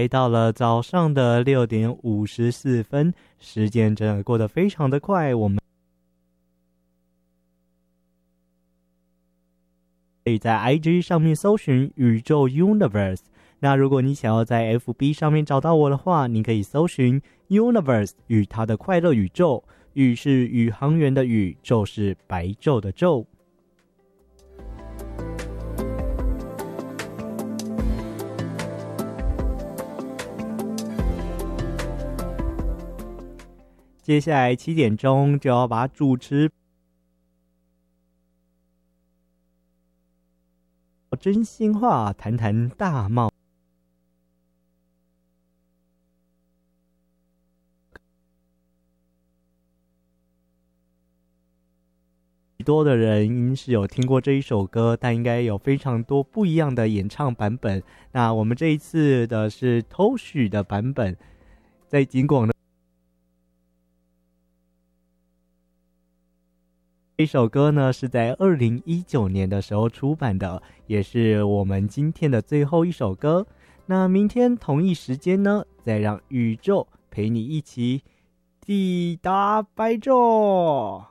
来到了早上的6:54，时间真的过得非常的快。我们可以在 IG 上面搜寻宇宙 Universe。那如果你想要在 FB 上面找到我的话，你可以搜寻 Universe 与它的快乐宇宙。宇是宇航员的宇，宙是白昼的昼。接下来7点钟就要把主持真心话谈谈大冒多的人是有听过这一首歌，但应该有非常多不一样的演唱版本。那我们这一次的是 Toshi 的版本，在尽管的这首歌呢是在2019年的时候出版的，也是我们今天的最后一首歌。那明天同一时间呢，再让宇宙陪你一起抵达白昼。